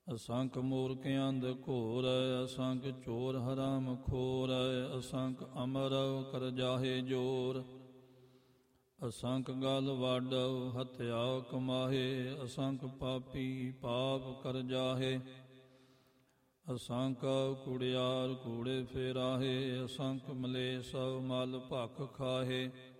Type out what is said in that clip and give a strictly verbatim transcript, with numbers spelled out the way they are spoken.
ਅਸੰਖ ਮੂਰਖ ਅੰਧ ਘੋਰ, ਅਸੰਖ ਚੋਰ ਹਰਾਮ ਖੋਰ, ਅਸੰਖ ਅਮਰ ਕਰ ਜਾਹੇ ਜੋਰ, ਅਸੰਖ ਗਲ ਵਾਡ ਹਤਿਆ ਕਮਾਹੇ, ਅਸੰਖ ਪਾਪੀ ਪਾਪ ਕਰ ਜਾਹੇ, ਅਸੰਖ ਕੁੜਿਆਰ ਕੂੜੇ ਫੇਰਾਹੇ, ਅਸੰਖ ਮਲੇਸ ਮਲ ਭਖ ਖਾਹੇ।